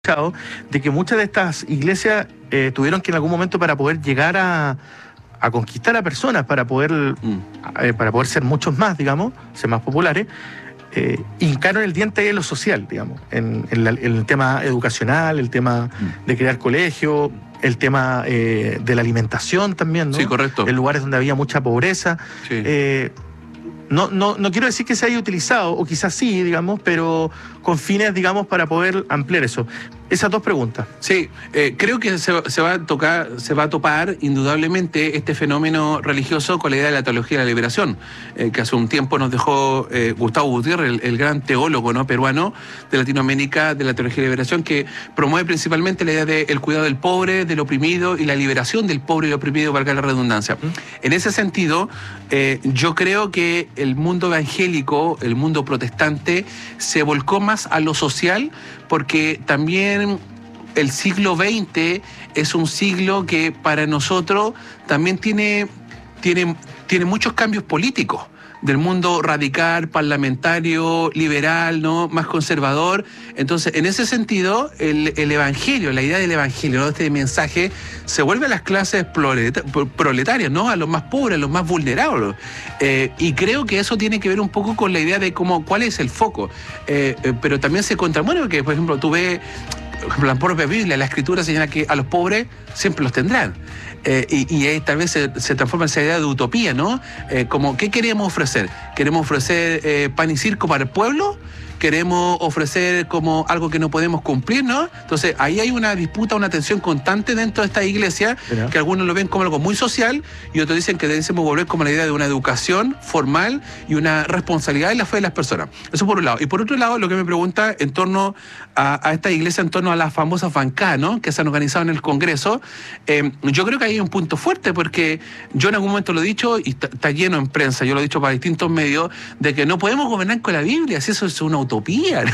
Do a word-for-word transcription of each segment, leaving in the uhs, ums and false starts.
de que muchas de estas iglesias eh, tuvieron que en algún momento, para poder llegar a, a conquistar a personas, para poder, mm. eh, para poder ser muchos más, digamos, ser más populares, eh, hincaron el diente en lo social, digamos, en, en, la, en el tema educacional, el tema mm. de crear colegios, el tema eh, de la alimentación también, ¿no? Sí, correcto. En lugares donde había mucha pobreza. Sí. Eh, No, no, no quiero decir que se haya utilizado, o quizás sí, digamos, pero con fines, digamos, para poder ampliar eso. Esas dos preguntas. Sí, eh, creo que se, se, va a tocar, se va a topar indudablemente este fenómeno religioso con la idea de la teología de la liberación, eh, que hace un tiempo nos dejó eh, Gustavo Gutiérrez, el, el gran teólogo, ¿no?, peruano de Latinoamérica, de la teología de la liberación, que promueve principalmente la idea del cuidado del pobre, del oprimido y la liberación del pobre y el oprimido, valga la redundancia. ¿Mm? En ese sentido, eh, yo creo que el mundo evangélico, el mundo protestante, se volcó más a lo social, porque también el siglo veinte es un siglo que para nosotros también tiene, tiene, tiene muchos cambios políticos, del mundo radical, parlamentario, liberal, ¿no?, más conservador. Entonces, en ese sentido, el, el evangelio, la idea del evangelio, ¿no?, este mensaje, se vuelve a las clases proletarias, ¿no?, a los más pobres, a los más vulnerables. Eh, y creo que eso tiene que ver un poco con la idea de cómo, cuál es el foco. Eh, eh, pero también se contrapone, porque, por ejemplo, tú ves, por ejemplo, la propia Biblia, la Escritura señala que a los pobres siempre los tendrán. Eh, y, y ahí tal vez se, se transforma en esa idea de utopía, ¿no? Eh, como, ¿qué queremos ofrecer? ¿Queremos ofrecer eh, pan y circo para el pueblo? ¿Queremos ofrecer como algo que no podemos cumplir, no? Entonces, ahí hay una disputa, una tensión constante dentro de esta iglesia, ¿verdad?, que algunos lo ven como algo muy social y otros dicen que debemos volver como la idea de una educación formal y una responsabilidad en la fe de las personas. Eso por un lado. Y por otro lado, lo que me pregunta en torno a, a esta iglesia, en torno a las famosas bancadas, ¿no?, que se han organizado en el Congreso, eh, yo creo que hay un punto fuerte, porque yo en algún momento lo he dicho, y está lleno en prensa, yo lo he dicho para distintos medios, de que no podemos gobernar con la Biblia, si eso es una utopía.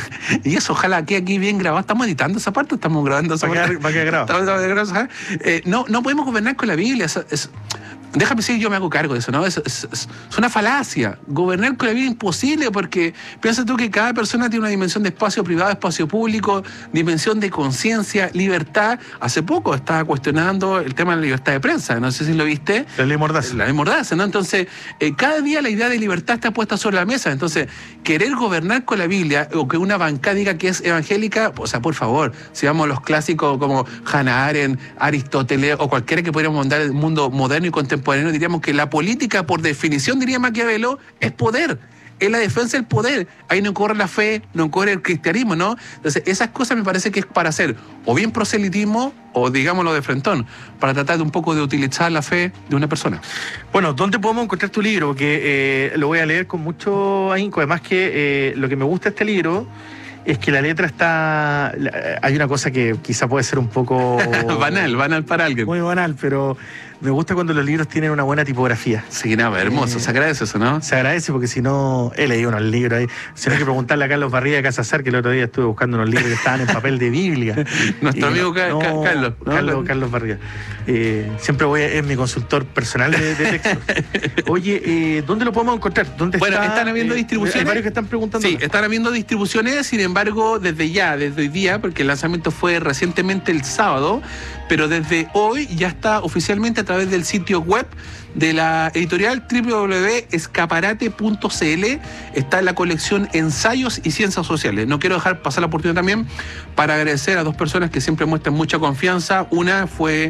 Y eso ojalá quede aquí bien grabado. ¿Estamos editando esa parte? ¿Estamos grabando esa parte? Va a quedar grabado. Eh, no, no podemos gobernar con la Biblia. Es, es, déjame decir, yo me hago cargo de eso, ¿no? Es, es, es una falacia. Gobernar con la Biblia es imposible, porque piensa tú que cada persona tiene una dimensión de espacio privado, espacio público, dimensión de conciencia, libertad. Hace poco estaba cuestionando el tema de la libertad de prensa, no sé si lo viste. La ley Mordaza. La ley Mordaza, ¿no? Entonces, eh, cada día la idea de libertad está puesta sobre la mesa. Entonces, querer gobernar con la Biblia, o que una bancada diga que es evangélica, o sea, por favor, si vamos a los clásicos como Hannah Arendt, Aristóteles, o cualquiera que pudiéramos mandar el mundo moderno y contemporáneo, diríamos que la política, por definición, diría Maquiavelo, es poder. Es la defensa del poder. Ahí no corre la fe, no corre el cristianismo, ¿no? Entonces, esas cosas me parece que es para hacer o bien proselitismo, o digámoslo de frentón, para tratar de un poco de utilizar la fe de una persona. Bueno, ¿dónde podemos encontrar tu libro? Porque eh, lo voy a leer con mucho ahínco. Además que eh, lo que me gusta de este libro es que la letra está... Hay una cosa que quizá puede ser un poco... banal, banal para alguien. Muy banal, pero me gusta cuando los libros tienen una buena tipografía. Sí, nada, hermoso. Eh, se agradece eso, ¿no? Se agradece, porque si no... He leído unos libros ahí. Si no, hay que preguntarle a Carlos Barría de Casazar, que el otro día estuve buscando unos libros que estaban en papel de Biblia. Nuestro amigo no, Carlos. ¿no? Carlos, Carlos Barría. Eh, siempre voy a, es mi consultor personal de, de textos. Oye, eh, ¿dónde lo podemos encontrar? ¿Dónde bueno, está, están habiendo eh, distribuciones. Hay varios que están preguntando. Sí, están habiendo distribuciones, sin embargo, desde ya, desde hoy día, porque el lanzamiento fue recientemente el sábado, pero desde hoy ya está oficialmente a través del sitio web de la editorial doble u doble u doble u punto escaparate punto c l. Está en la colección Ensayos y Ciencias Sociales. No quiero dejar pasar la oportunidad también para agradecer a dos personas que siempre muestran mucha confianza. Una fue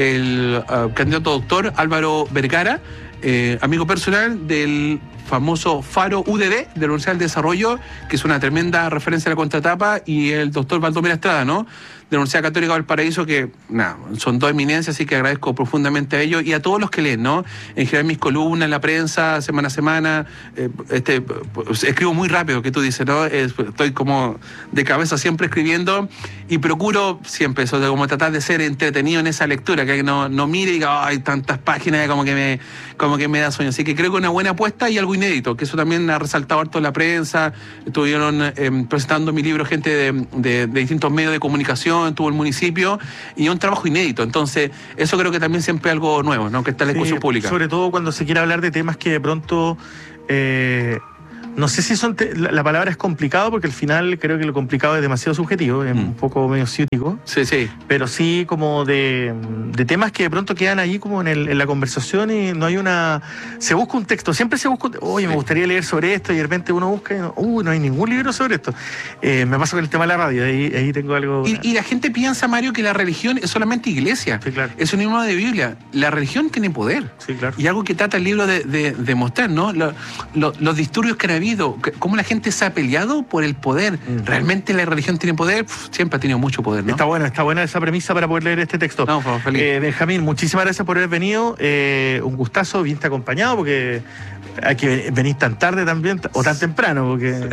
el uh, candidato doctor Álvaro Vergara, eh, amigo personal del famoso Faro U D D, de la Universidad del Desarrollo, que es una tremenda referencia a la contratapa, y el doctor Valdomiro Estrada, ¿no?, de la Universidad Católica del Paraíso, que nada, son dos eminencias, así que agradezco profundamente a ellos y a todos los que leen, ¿no? En general, mis columnas en la prensa, semana a semana, eh, este, pues, escribo muy rápido, que tú dices, ¿no? Es, estoy como de cabeza siempre escribiendo, y procuro siempre eso, de como tratar de ser entretenido en esa lectura, que no, no mire y diga, hay tantas páginas, como que me como que me da sueño. Así que creo que una buena apuesta y algo inédito, que eso también ha resaltado harto en la prensa. Estuvieron eh, presentando mi libro gente de, de, de distintos medios de comunicación, tuvo el municipio, y un trabajo inédito. Entonces, eso creo que también siempre es algo nuevo, ¿no?, que está en la discusión sí, pública. Sobre todo cuando se quiere hablar de temas que de pronto... Eh, No sé si son te, la, la palabra es complicado, porque al final creo que lo complicado es demasiado subjetivo, es mm. un poco medio ciútico. Sí, sí. Pero sí como de, de temas que de pronto quedan ahí como en, el, en la conversación y no hay una... Se busca un texto, siempre se busca... Oye, sí. me gustaría leer sobre esto y de repente uno busca y no, uh, no hay ningún libro sobre esto. Eh, me pasa con el tema de la radio, ahí, ahí tengo algo... Y, y la gente piensa, Mario, que la religión es solamente iglesia. Sí, claro. Es un libro de Biblia. La religión tiene poder. Sí, claro. Y algo que trata el libro de, de, de mostrar, ¿no? Lo, lo, los disturbios que han habido, cómo la gente se ha peleado por el poder. Mm. ¿Realmente la religión tiene poder? Uf, siempre ha tenido mucho poder, ¿no? Está buena, está buena esa premisa para poder leer este texto. No, pues, feliz. Eh, Benjamín, muchísimas gracias por haber venido. Eh, un gustazo, bien acompañado, porque hay que venir tan tarde también, o tan temprano, porque...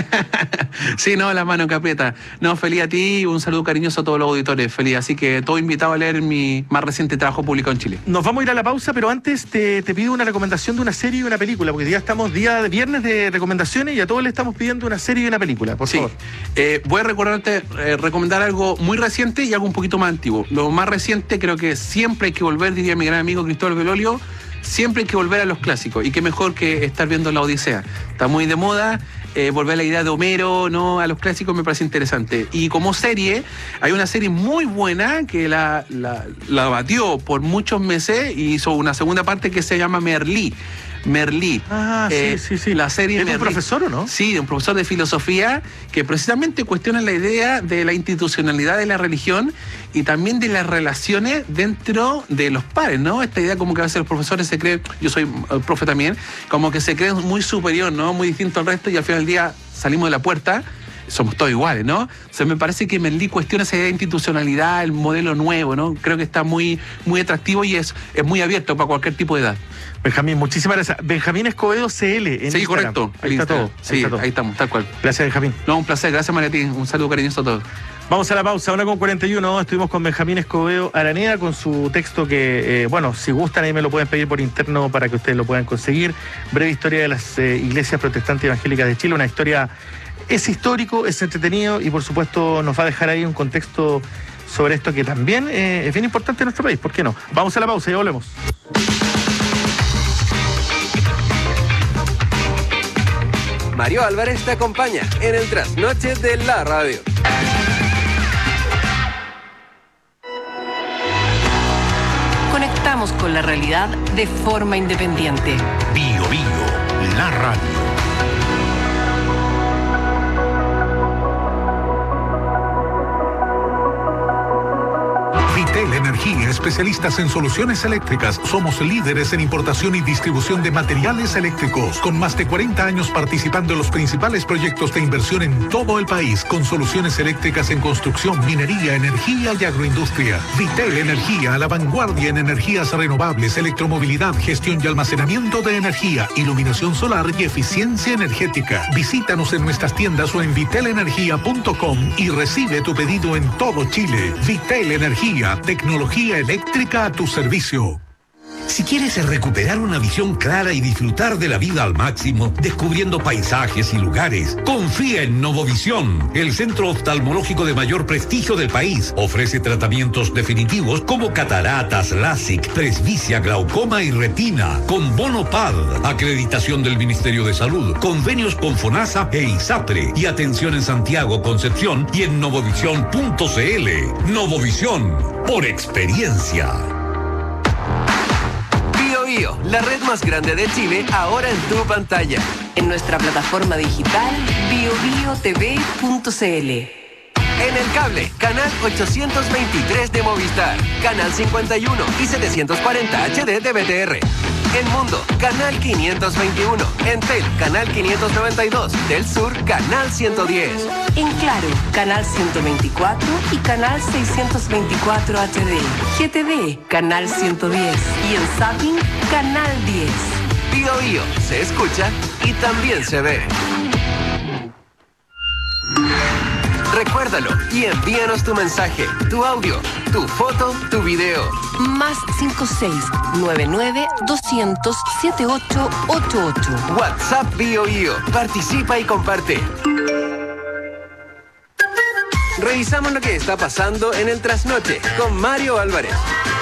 Sí, no, la mano que aprieta. No, feliz a ti, un saludo cariñoso a todos los auditores, feliz. Así que todo invitado a leer mi más reciente trabajo publicado en Chile. Nos vamos a ir a la pausa, pero antes te, te pido una recomendación de una serie y una película, porque ya estamos día de viernes de recomendaciones y a todos le estamos pidiendo una serie y una película, por sí. favor. Eh, voy a recordarte, eh, recomendar algo muy reciente y algo un poquito más antiguo. Lo más reciente, creo que siempre hay que volver, diría mi gran amigo Cristóbal Belolio, siempre hay que volver a los clásicos. Y qué mejor que estar viendo la Odisea. Está muy de moda. Eh, volver a la idea de Homero, ¿no? A los clásicos me parece interesante. Y como serie, hay una serie muy buena que la, la, la batió por muchos meses y hizo una segunda parte que se llama Merlí. Merlí. Ah, eh, sí, sí, sí. La serie ¿Es Merlí. un profesor o no? Sí, un profesor de filosofía que precisamente cuestiona la idea de la institucionalidad de la religión y también de las relaciones dentro de los pares, ¿no? Esta idea como que a veces los profesores se creen, yo soy profe también, como que se creen muy superior, ¿no? Muy distinto al resto y al final del día salimos de la puerta, somos todos iguales, ¿no? O sea, me parece que Merlí cuestiona esa idea de institucionalidad, el modelo nuevo, ¿no? Creo que está muy, muy atractivo y es, es muy abierto para cualquier tipo de edad. Benjamín, muchísimas gracias. Benjamín Escobedo C L en Sí, Instagram. correcto. Ahí está todo. Ahí Sí, está todo. ahí estamos, tal cual. Gracias, Benjamín. No, un placer. Gracias, Mariatín. Un saludo cariñoso a todos. Vamos a la pausa, una con cuarenta y uno. Estuvimos con Benjamín Escobedo Araneda con su texto que, eh, bueno, si gustan ahí me lo pueden pedir por interno para que ustedes lo puedan conseguir. Breve historia de las eh, iglesias protestantes evangélicas de Chile. Una historia, es histórico, es entretenido y por supuesto nos va a dejar ahí un contexto sobre esto que también eh, es bien importante en nuestro país. ¿Por qué no? Vamos a la pausa y ya volvemos. Mario Álvarez te acompaña en el trasnoche de la radio. Conectamos con la realidad de forma independiente. Bio Bio, la radio. Vitel Energía, especialistas en soluciones eléctricas. Somos líderes en importación y distribución de materiales eléctricos, con más de cuarenta años participando en los principales proyectos de inversión en todo el país, con soluciones eléctricas en construcción, minería, energía y agroindustria. Vitel Energía, a la vanguardia en energías renovables, electromovilidad, gestión y almacenamiento de energía, iluminación solar y eficiencia energética. Visítanos en nuestras tiendas o en vitel energía punto com y recibe tu pedido en todo Chile. Vitel Energía, tecnología eléctrica a tu servicio. Si quieres recuperar una visión clara y disfrutar de la vida al máximo, descubriendo paisajes y lugares, confía en Novovisión, el centro oftalmológico de mayor prestigio del país. Ofrece tratamientos definitivos como cataratas, LASIK, presbicia, glaucoma y retina, con bono P A D, acreditación del Ministerio de Salud, convenios con FONASA e ISAPRE y atención en Santiago, Concepción y en novovisión punto cl. Novovisión, por experiencia. Bio, la red más grande de Chile, ahora en tu pantalla. En nuestra plataforma digital bio bio t v punto c l. En el cable, canal ochocientos veintitrés de Movistar, canal cincuenta y uno y setecientos cuarenta H D de B T R. En Mundo, canal quinientos veintiuno. En Tel, canal quinientos noventa y dos. Del Sur, canal ciento diez. En Claro, canal ciento veinticuatro y canal seiscientos veinticuatro H D. G T V, canal ciento diez. Y en Zapping, canal diez. Bio Bio, se escucha y también se ve. Recuérdalo y envíanos tu mensaje, tu audio, tu foto, tu video. Más cinco seis nueve nueve doscientos setenta y ocho ochenta y ocho. WhatsApp Bio Bio. Participa y comparte. Revisamos lo que está pasando en el trasnoche con Mario Álvarez.